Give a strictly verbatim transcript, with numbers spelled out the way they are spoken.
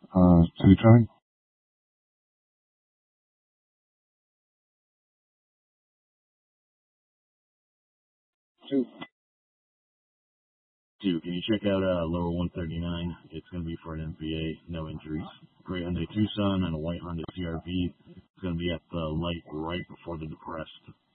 Uh, two Charlie. Two. Two, can you check out uh, lower one thirty-nine? It's going to be for an M P A, no injuries. Gray Hyundai Tucson and a white Honda C R V. It's going to be at the light right before the depressed.